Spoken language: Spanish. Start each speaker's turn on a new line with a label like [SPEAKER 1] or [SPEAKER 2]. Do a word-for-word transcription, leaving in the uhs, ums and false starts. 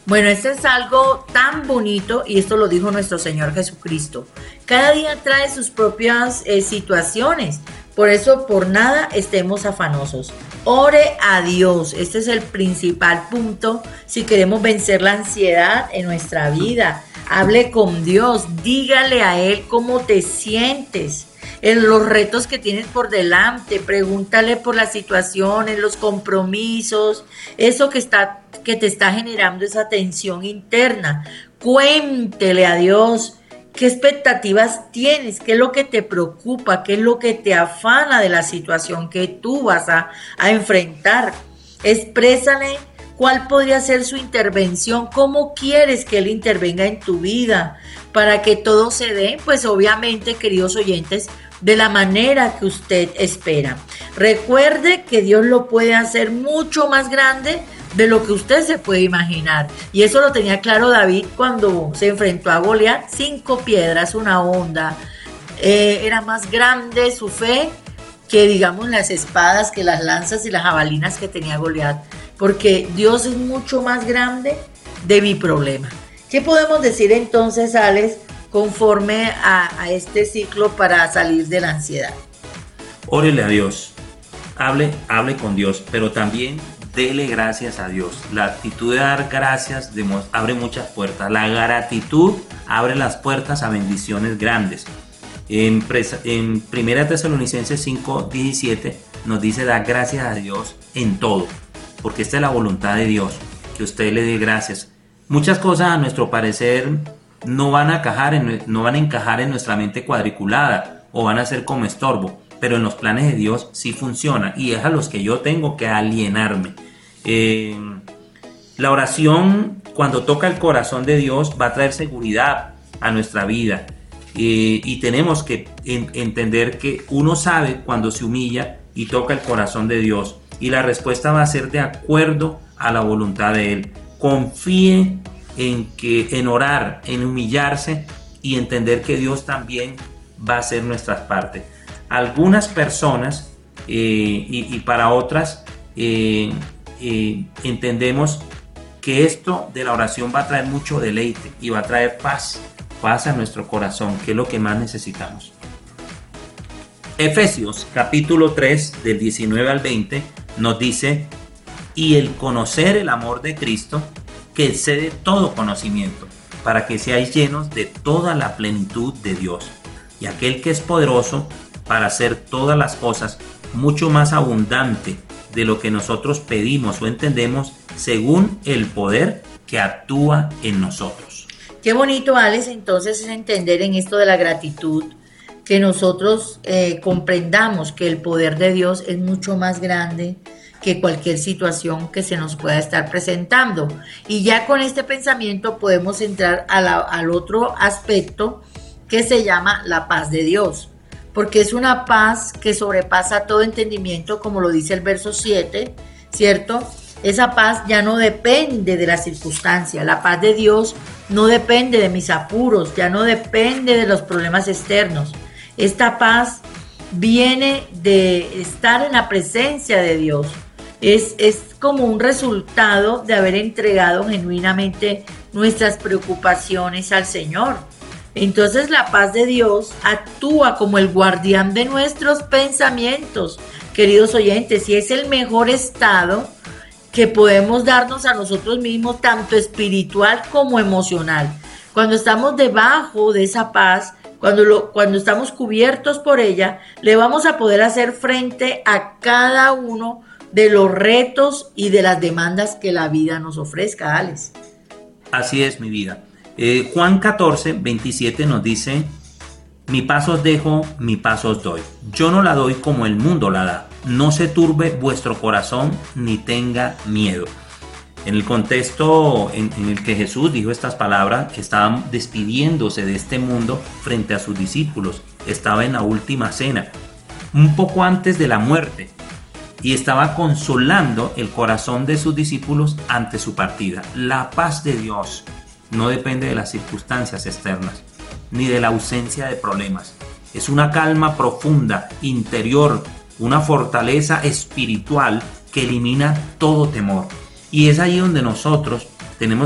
[SPEAKER 1] Bueno, esto es algo tan bonito y esto lo dijo nuestro Señor Jesucristo. Cada día trae sus propias eh, situaciones. Por eso, por nada estemos afanosos. Ore a Dios. Este es el principal punto si queremos vencer la ansiedad en nuestra vida. Hable con Dios. Dígale a Él cómo te sientes, en los retos que tienes por delante. Pregúntale por las situaciones, los compromisos, eso que está, que te está generando esa tensión interna. Cuéntele a Dios qué expectativas tienes, qué es lo que te preocupa, qué es lo que te afana de la situación que tú vas a, a enfrentar. Exprésale cuál podría ser su intervención, cómo quieres que Él intervenga en tu vida para que todo se dé, pues obviamente, queridos oyentes, de la manera que usted espera. Recuerde que Dios lo puede hacer mucho más grande de lo que usted se puede imaginar. Y eso lo tenía claro David cuando se enfrentó a Goliat. Cinco piedras, una onda. Eh, era más grande su fe que, digamos, las espadas, que las lanzas y las jabalinas que tenía Goliat. Porque Dios es mucho más grande de mi problema. ¿Qué podemos decir entonces, Alex, conforme a, a este ciclo para salir de la ansiedad?
[SPEAKER 2] Órele a Dios, hable, hable con Dios, pero también dele gracias a Dios. La actitud de dar gracias abre muchas puertas. La gratitud abre las puertas a bendiciones grandes. En, en primera Tesalonicenses cinco diecisiete nos dice: da gracias a Dios en todo, porque esta es la voluntad de Dios, que usted le dé gracias. Muchas cosas, a nuestro parecer, no van a encajar en, no van a encajar en nuestra mente cuadriculada o van a ser como estorbo, pero en los planes de Dios sí funciona, y es a los que yo tengo que alienarme. Eh, la oración, cuando toca el corazón de Dios, va a traer seguridad a nuestra vida, eh, y tenemos que en, entender que uno sabe cuando se humilla y toca el corazón de Dios, y la respuesta va a ser de acuerdo a la voluntad de Él. Confíe en que en orar, en humillarse y entender que Dios también va a hacer nuestras partes. Algunas personas eh, y, y para otras eh, eh, entendemos que esto de la oración va a traer mucho deleite y va a traer paz, paz a nuestro corazón, que es lo que más necesitamos. Efesios capítulo tres del diecinueve al veinte nos dice: y el conocer el amor de Cristo, que excede todo conocimiento, para que seáis llenos de toda la plenitud de Dios. Y aquel que es poderoso para hacer todas las cosas mucho más abundante de lo que nosotros pedimos o entendemos, según el poder que actúa en nosotros.
[SPEAKER 1] Qué bonito, Alex, entonces es entender en esto de la gratitud, que nosotros eh, comprendamos que el poder de Dios es mucho más grande que cualquier situación que se nos pueda estar presentando. Y ya con este pensamiento podemos entrar a la, al otro aspecto, que se llama la paz de Dios, porque es una paz que sobrepasa todo entendimiento, como lo dice el verso siete, ¿cierto? Esa paz ya no depende de la circunstancia. La paz de Dios no depende de mis apuros, ya no depende de los problemas externos. Esta paz viene de estar en la presencia de Dios. Es, es como un resultado de haber entregado genuinamente nuestras preocupaciones al Señor. Entonces la paz de Dios actúa como el guardián de nuestros pensamientos, queridos oyentes, y es el mejor estado que podemos darnos a nosotros mismos, tanto espiritual como emocional. Cuando estamos debajo de esa paz, Cuando, lo, cuando estamos cubiertos por ella, le vamos a poder hacer frente a cada uno de los retos y de las demandas que la vida nos ofrezca, Alex.
[SPEAKER 2] Así es, mi vida. Eh, Juan catorce, veintisiete nos dice: mi paz os dejo, mi paz os doy. Yo no la doy como el mundo la da. No se turbe vuestro corazón ni tenga miedo. En el contexto en, en el que Jesús dijo estas palabras, que estaba despidiéndose de este mundo frente a sus discípulos, estaba en la última cena, un poco antes de la muerte, y estaba consolando el corazón de sus discípulos ante su partida. La paz de Dios no depende de las circunstancias externas, ni de la ausencia de problemas. Es una calma profunda, interior, una fortaleza espiritual que elimina todo temor. Y es ahí donde nosotros